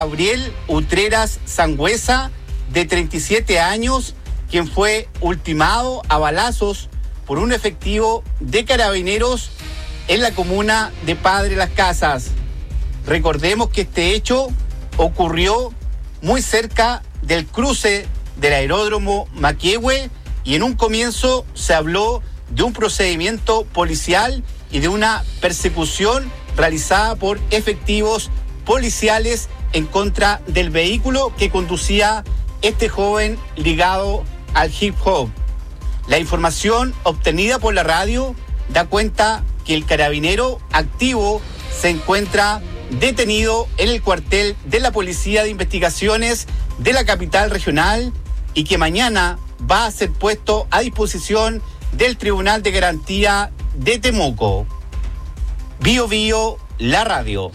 Gabriel Utreras Sangüesa, de 37 años, quien fue ultimado a balazos por un efectivo de carabineros en la comuna de Padre Las Casas. Recordemos que este hecho ocurrió muy cerca del cruce del aeródromo Maquehue y en un comienzo se habló de un procedimiento policial y de una persecución realizada por efectivos policiales en contra del vehículo que conducía este joven ligado al hip hop. La información obtenida por la radio da cuenta que el carabinero activo se encuentra detenido en el cuartel de la Policía de Investigaciones de la capital regional y que mañana va a ser puesto a disposición del Tribunal de Garantía de Temuco. Bio Bio, la radio.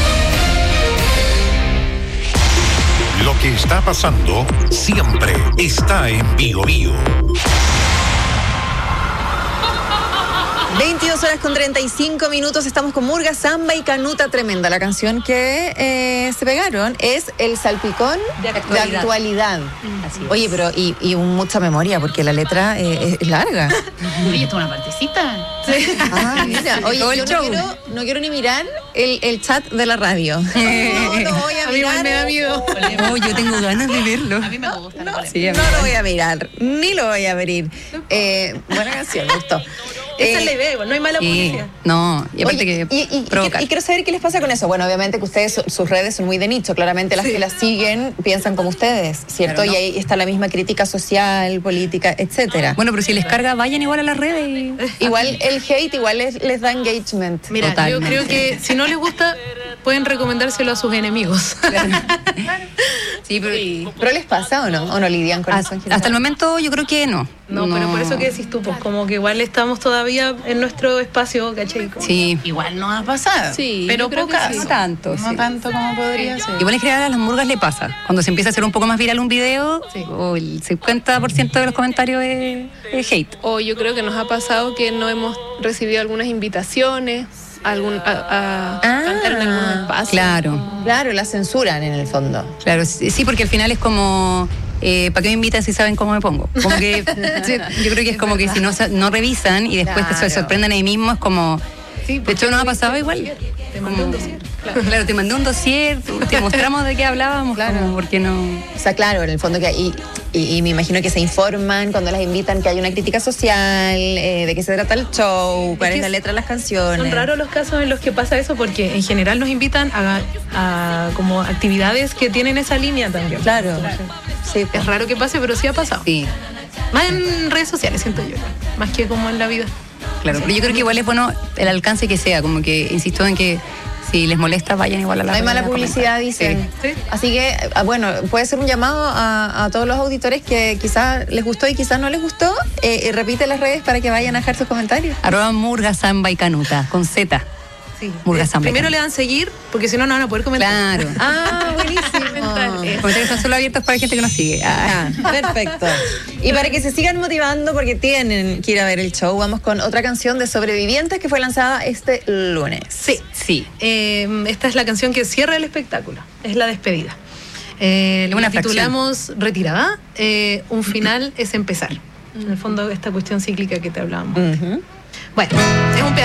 Lo que está pasando siempre está en Bio Bio. 22:35, estamos con Murga, Samba y Canuta Tremenda. La canción que se pegaron es El Salpicón de Actualidad. Así es. Oye, pero y mucha memoria, porque la letra es larga. Oye, esto es una partecita. Sí. Ah, mira. Oye, yo no quiero ni mirar el chat de la radio. No voy a mirar. A mí me da miedo. No, yo tengo ganas de verlo. A mí me gusta. No lo voy a mirar, ni lo voy a abrir. Buena canción, me gustó. Esa es la idea, no hay mala publicidad. No, y aparte Oye, que y quiero saber qué les pasa con eso. Bueno, obviamente que ustedes, sus redes son muy de nicho. Claramente las que las siguen piensan como ustedes, ¿cierto? Claro, ¿no? Y ahí está la misma crítica social, política, etcétera. Bueno, pero si les carga, vayan igual a las redes. Igual el hate igual les da engagement. Mira, Totalmente. yo creo que si no les gusta, pueden recomendárselo a sus enemigos. Sí, pero ¿Pero les pasa o no? ¿O no lidian con eso en general? hasta el momento yo creo que no. No, pero por eso que decís tú, pues como que igual estamos todavía en nuestro espacio, ¿cachai? Como- Sí. Igual no ha pasado. Sí, pero yo creo que pocas. sí. No tanto, No sí. tanto como podría ser. Igual en general a las murgas le pasa. Cuando se empieza a hacer un poco más viral un video, Sí. o el 50% de los comentarios es hate. O yo creo que nos ha pasado que no hemos recibido algunas invitaciones a cantar en algunos espacios. Claro, la censuran en el fondo. Claro, sí, porque al final es como, ¿para qué me invitan si saben cómo me pongo? Como que sí, yo creo que es como que si no revisan y después se Claro. sorprenden ahí mismo, es como... Sí, De hecho, nos ha pasado igual. Te mandé un dossier. Claro, te mandé un dossier, te mostramos de qué hablábamos, Claro. como, porque no... O sea, claro, en el fondo que y me imagino que se informan cuando las invitan que hay una crítica social, de qué se trata el show, cuál Es es que la letra de las canciones. Son raros los casos en los que pasa eso porque en general nos invitan a como actividades que tienen esa línea también. Claro. Sí, Es raro que pase, pero sí ha pasado. Sí, Más en redes sociales, siento yo. Más que como en la vida. claro, pero yo creo que igual es bueno el alcance que sea, como que insisto en que si les molesta vayan igual a la no hay red mala a comentar. publicidad, dicen. Sí. Así que, bueno, puede ser un llamado a todos los auditores que quizás les gustó y quizás no les gustó. Repite las redes para que vayan a dejar sus comentarios. @Murga, Samba y Canuta, con Z. Sí. Murga, Samba y Primero le Canuta. dan seguir, porque si no, no van a poder comentar. Claro. Ah, buenísimo. Los comentarios son solo abiertos para gente que nos sigue. Perfecto. Y para que se sigan motivando, porque tienen que ir a ver el show, vamos con otra canción de Sobrevivientes que fue lanzada este lunes. Sí. Sí. Esta es la canción que cierra el espectáculo. Es la despedida. Una La fracción. titulamos Retirada. Un final es empezar. En el fondo, esta cuestión cíclica que te hablábamos. Ujú. Bueno, es un